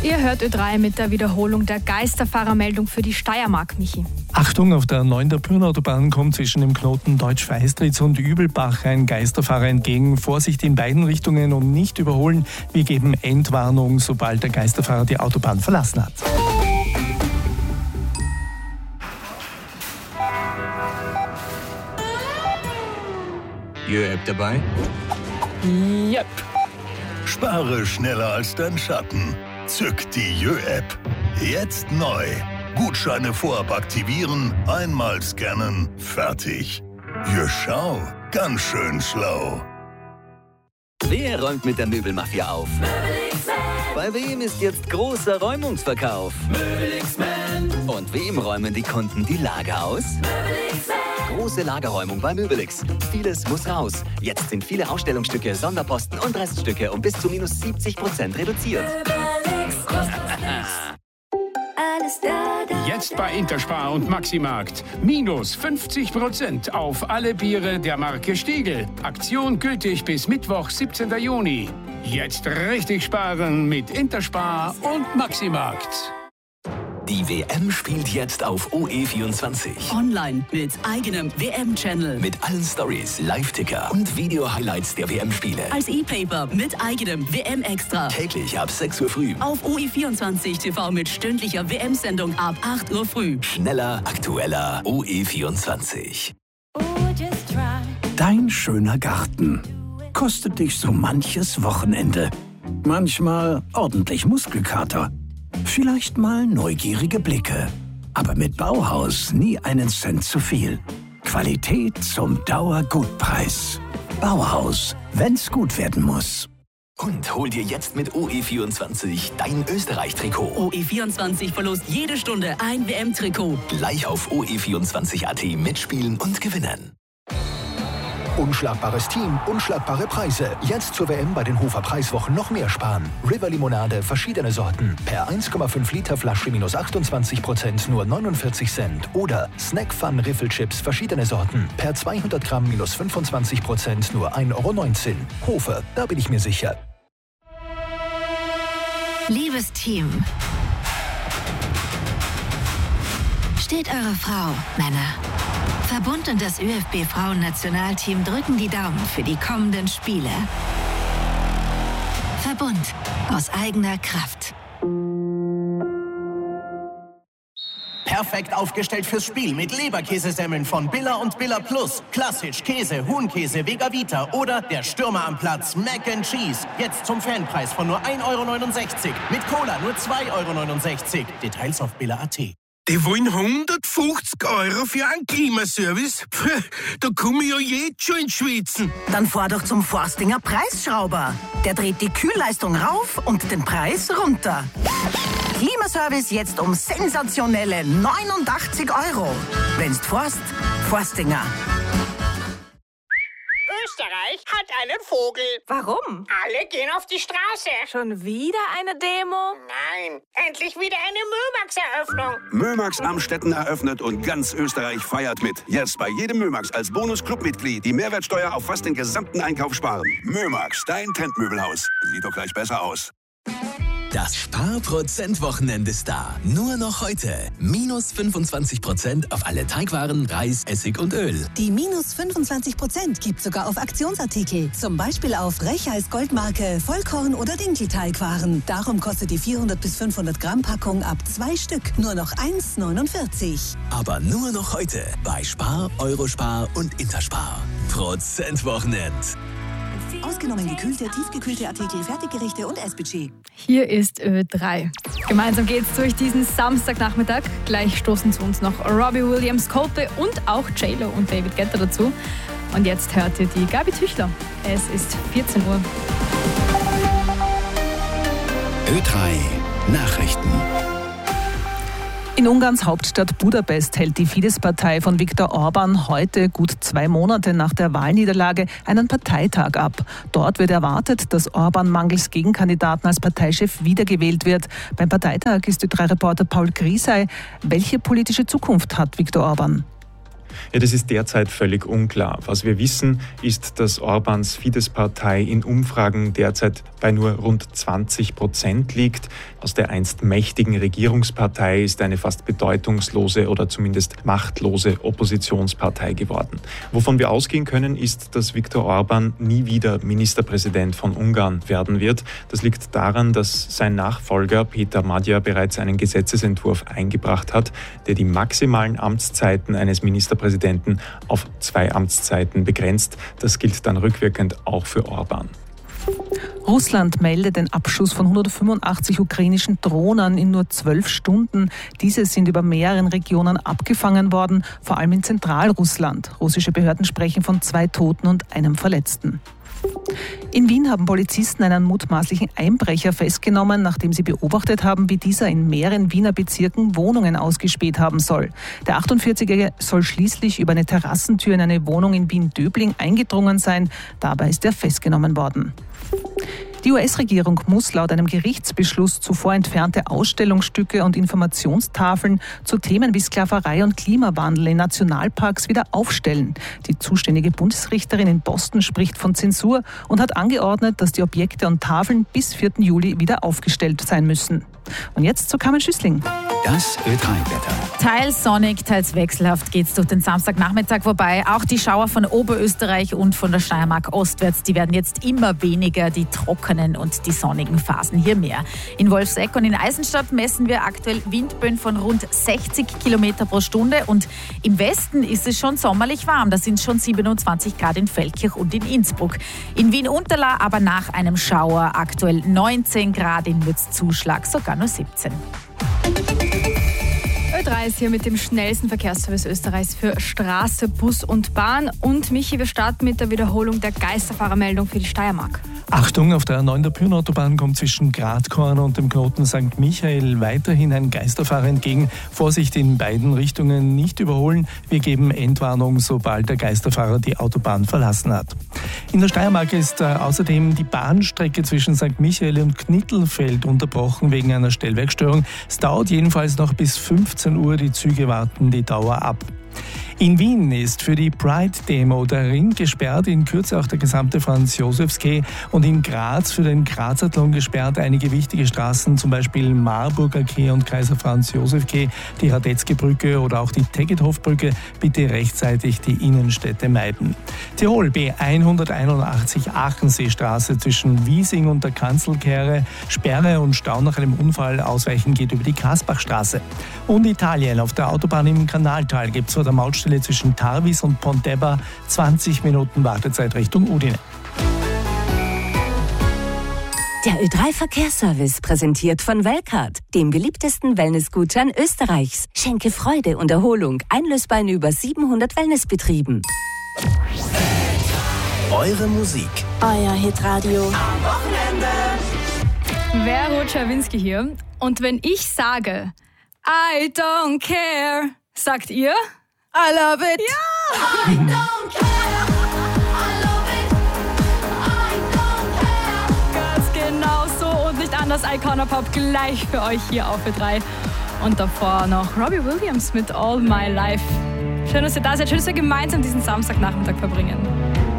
Ihr hört Ö3 mit der Wiederholung der Geisterfahrermeldung für die Steiermark, Michi. Achtung, auf der 9. Pirnautobahn kommt zwischen dem Knoten Deutsch-Feistritz und Übelbach ein Geisterfahrer entgegen. Vorsicht in beiden Richtungen und nicht überholen. Wir geben Endwarnung, sobald der Geisterfahrer die Autobahn verlassen hat. Jö-App dabei? Yep. Spare schneller als dein Schatten. Zück die Jö-App. Jetzt neu. Gutscheine vorab aktivieren, einmal scannen, fertig. Jö, schau, ganz schön schlau. Wer räumt mit der Möbelmafia auf? Bei wem ist jetzt großer Räumungsverkauf? Und wem räumen die Kunden die Lager aus? Große Lagerräumung bei Möbelix. Vieles muss raus. Jetzt sind viele Ausstellungsstücke, Sonderposten und Reststücke um bis zu minus 70% reduziert. Jetzt bei Interspar und Maximarkt. Minus 50% auf alle Biere der Marke Stiegl. Aktion gültig bis Mittwoch, 17. Juni. Jetzt richtig sparen mit Interspar und Maximarkt. Die WM spielt jetzt auf OE24. Online mit eigenem WM-Channel. Mit allen Stories, Live-Ticker und Video-Highlights der WM-Spiele. Als E-Paper mit eigenem WM-Extra. Täglich ab 6 Uhr früh. Auf OE24 TV mit stündlicher WM-Sendung ab 8 Uhr früh. Schneller, aktueller OE24. Dein schöner Garten kostet dich so manches Wochenende. Manchmal ordentlich Muskelkater. Vielleicht mal neugierige Blicke. Aber mit Bauhaus nie einen Cent zu viel. Qualität zum Dauergutpreis. Bauhaus, wenn's gut werden muss. Und hol dir jetzt mit OE24 dein Österreich-Trikot. OE24 verlost jede Stunde ein WM-Trikot. Gleich auf OE24.at mitspielen und gewinnen. Unschlagbares Team, unschlagbare Preise. Jetzt zur WM bei den Hofer Preiswochen noch mehr sparen. River Limonade, verschiedene Sorten. Per 1,5 Liter Flasche minus 28%, nur 49 Cent. Oder Snack Fun Riffelchips, verschiedene Sorten. Per 200 Gramm minus 25%, nur 1,19 Euro. Hofer, da bin ich mir sicher. Liebes Team, steht eure Frau, Männer. Verbund und das ÖFB-Frauen-Nationalteam drücken die Daumen für die kommenden Spiele. Verbund aus eigener Kraft. Perfekt aufgestellt fürs Spiel mit Leberkäsesemmeln von Billa und Billa Plus. Klassisch, Käse, Huhnkäse, Vega-Vita oder der Stürmer am Platz, Mac and Cheese. Jetzt zum Fanpreis von nur 1,69 Euro. Mit Cola nur 2,69 Euro. Details auf billa.at. Die wollen 150 Euro für einen Klimaservice? Da komme ich ja jetzt schon ins Schwitzen. Dann fahr doch zum Forstinger Preisschrauber. Der dreht die Kühlleistung rauf und den Preis runter. Klimaservice jetzt um sensationelle 89 Euro. Wenn's forst, Forstinger. Österreich hat einen Vogel. Warum? Alle gehen auf die Straße. Schon wieder eine Demo? Nein, endlich wieder eine Mömax-Eröffnung. Mömax Amstetten eröffnet und ganz Österreich feiert mit. Jetzt bei jedem Mömax als Bonus-Clubmitglied die Mehrwertsteuer auf fast den gesamten Einkauf sparen. Mömax, dein Trendmöbelhaus. Sieht doch gleich besser aus. Das Sparprozent-Wochenende ist da. Nur noch heute. Minus 25% auf alle Teigwaren, Reis, Essig und Öl. Die minus 25% gibt sogar auf Aktionsartikel. Zum Beispiel auf Rechheis Goldmarke, Vollkorn oder Dinkelteigwaren. Darum kostet die 400 bis 500 Gramm Packung ab 2 Stück nur noch 1,49. Aber nur noch heute bei Spar, Eurospar und Interspar. Prozentwochenend. Ausgenommen gekühlte, tiefgekühlte Artikel, Fertiggerichte und Essbudget. Hier ist Ö3. Gemeinsam geht's durch diesen Samstagnachmittag. Gleich stoßen zu uns noch Robbie Williams, Coldplay und auch J-Lo und David Guetta dazu. Und jetzt hört ihr die Gabi Tüchler. Es ist 14 Uhr. Ö3 Nachrichten. In Ungarns Hauptstadt Budapest hält die Fidesz-Partei von Viktor Orbán heute, gut 2 Monate nach der Wahlniederlage, einen Parteitag ab. Dort wird erwartet, dass Orbán mangels Gegenkandidaten als Parteichef wiedergewählt wird. Beim Parteitag ist Ö3-Reporter Paul Griesei. Welche politische Zukunft hat Viktor Orbán? Ja, das ist derzeit völlig unklar. Was wir wissen, ist, dass Orbáns Fidesz-Partei in Umfragen derzeit bei nur rund 20% liegt. Aus der einst mächtigen Regierungspartei ist eine fast bedeutungslose oder zumindest machtlose Oppositionspartei geworden. Wovon wir ausgehen können, ist, dass Viktor Orbán nie wieder Ministerpräsident von Ungarn werden wird. Das liegt daran, dass sein Nachfolger Péter Magyar bereits einen Gesetzesentwurf eingebracht hat, der die maximalen Amtszeiten eines Ministerpräsidenten auf 2 Amtszeiten begrenzt. Das gilt dann rückwirkend auch für Orbán. Russland meldet den Abschuss von 185 ukrainischen Drohnen in nur 12 Stunden. Diese sind über mehreren Regionen abgefangen worden, vor allem in Zentralrussland. Russische Behörden sprechen von 2 Toten und einem Verletzten. In Wien haben Polizisten einen mutmaßlichen Einbrecher festgenommen, nachdem sie beobachtet haben, wie dieser in mehreren Wiener Bezirken Wohnungen ausgespäht haben soll. Der 48-Jährige soll schließlich über eine Terrassentür in eine Wohnung in Wien-Döbling eingedrungen sein. Dabei ist er festgenommen worden. Die US-Regierung muss laut einem Gerichtsbeschluss zuvor entfernte Ausstellungsstücke und Informationstafeln zu Themen wie Sklaverei und Klimawandel in Nationalparks wieder aufstellen. Die zuständige Bundesrichterin in Boston spricht von Zensur und hat angeordnet, dass die Objekte und Tafeln bis 4. Juli wieder aufgestellt sein müssen. Und jetzt zu Carmen Schüssling. Das Ö3-Wetter. Teils sonnig, teils wechselhaft geht's durch den Samstagnachmittag vorbei. Auch die Schauer von Oberösterreich und von der Steiermark ostwärts, die werden jetzt immer weniger, die trockenen und die sonnigen Phasen hier mehr. In Wolfsegg und in Eisenstadt messen wir aktuell Windböen von rund 60 Kilometer pro Stunde und im Westen ist es schon sommerlich warm. Da sind schon 27 Grad in Feldkirch und in Innsbruck. In Wien-Unterlaa aber nach einem Schauer aktuell 19 Grad, in Mürzzuschlag sogar nur 17. Ö3 ist hier mit dem schnellsten Verkehrsservice Österreichs für Straße, Bus und Bahn. Und Michi, wir starten mit der Wiederholung der Geisterfahrermeldung für die Steiermark. Achtung, auf der 9. Pirnautobahn kommt zwischen Gradkorn und dem Knoten St. Michael weiterhin ein Geisterfahrer entgegen. Vorsicht in beiden Richtungen, nicht überholen. Wir geben Endwarnung, sobald der Geisterfahrer die Autobahn verlassen hat. In der Steiermark ist außerdem die Bahnstrecke zwischen St. Michael und Knittelfeld unterbrochen wegen einer Stellwerkstörung. Es dauert jedenfalls noch bis 15 Uhr, die Züge warten die Dauer ab. In Wien ist für die Pride-Demo der Ring gesperrt, in Kürze auch der gesamte Franz-Josefs-Quai und in Graz für den Grazathlon gesperrt einige wichtige Straßen, zum Beispiel Marburger Quai und Kaiser Franz-Josef-Quai, die Radetzky-Brücke oder auch die Tegethoff-Brücke. Bitte rechtzeitig die Innenstädte meiden. Tirol B181 Aachensee-Straße zwischen Wiesing und der Kanzelkehre, Sperre und Stau nach einem Unfall, ausweichen geht über die Kasbachstraße. Und Italien, auf der Autobahn im Kanaltal gibt es vor der Mautstelle zwischen Tarvis und Pontebba 20 Minuten Wartezeit Richtung Udine. Der Ö3-Verkehrsservice präsentiert von Welcard, dem beliebtesten Wellnessgutschein Österreichs. Schenke Freude und Erholung, einlösbar in über 700 Wellnessbetrieben. Eure Musik. Euer Hitradio. Am Wochenende. Vero Czerwinski hier. Und wenn ich sage, I don't care, sagt ihr? I love it. Ja! I don't care. I love it. I don't care. Ganz genau so und nicht anders. Icona Pop gleich für euch hier auf Ö3. Und davor noch Robbie Williams mit All My Life. Schön, dass ihr da seid. Schön, dass wir gemeinsam diesen Samstagnachmittag verbringen.